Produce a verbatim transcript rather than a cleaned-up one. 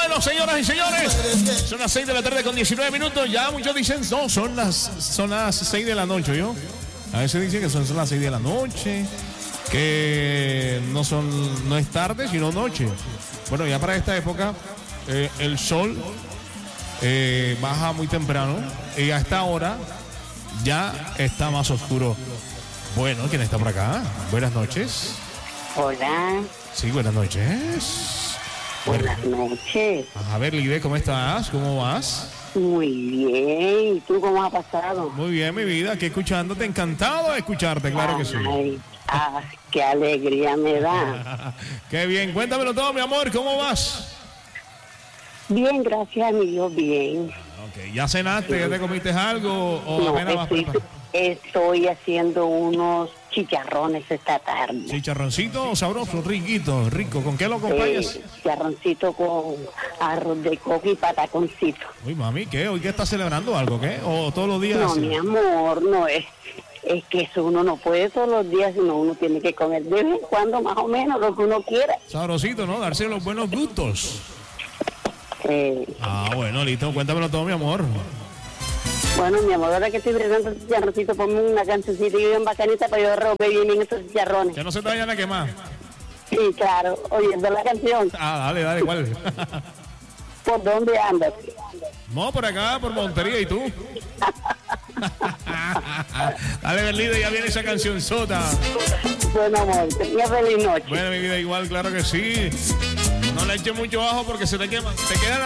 Bueno, señoras y señores, son las seis de la tarde con diecinueve minutos. Ya muchos dicen, no, son las, son las seis de la noche, ¿yo? A veces dicen que son, son las seis de la noche, que no son, no es tarde, sino noche. Bueno, ya para esta época, eh, el sol eh, baja muy temprano y a esta hora ya está más oscuro. Bueno, ¿quién está por acá? Buenas noches. Hola. Sí, buenas noches. Buenas noches. A ver, Libe, ¿cómo estás? ¿Cómo vas? Muy bien. ¿Y tú cómo has pasado? Muy bien, mi vida, aquí escuchándote, encantado de escucharte, claro Ay, que sí. Ah, qué alegría me da. Qué bien, cuéntamelo todo, mi amor, ¿cómo vas? Bien, gracias a mi Dios, bien. Ok, ¿ya cenaste? ¿Ya te comiste algo? ¿O No, apenas vas estoy, preparando? estoy haciendo unos chicharrones esta tarde. Chicharroncito sabroso, riquito, rico. ¿Con qué lo acompañas? Eh, chicharroncito con arroz de coco y pataconcito. Uy, mami, ¿qué? ¿Hoy qué estás celebrando algo, qué? ¿O todos los días No, así? mi amor, no es. Es que eso uno no puede todos los días, sino uno tiene que comer de vez en cuando más o menos lo que uno quiera. Sabrosito, ¿no? Darse los buenos gustos. Eh, Ah, bueno, listo. Cuéntamelo todo, mi amor. bueno, mi amor, ahora que estoy brindando el chicharroncito, ponme una cancioncita y bien bacanita para yo romper bien en estos chicharrones. Que no se te vayan a quemar. Sí, claro, oyendo la canción. Ah, dale, dale, ¿cuál? ¿Por dónde andas? No, por acá, por Montería, ¿y tú? Dale, Berlida, ya viene esa canción sota. Bueno, amor, que tengas feliz noche. Bueno, mi vida, igual, claro que sí. No le eches mucho ajo porque se te quema. Te quedan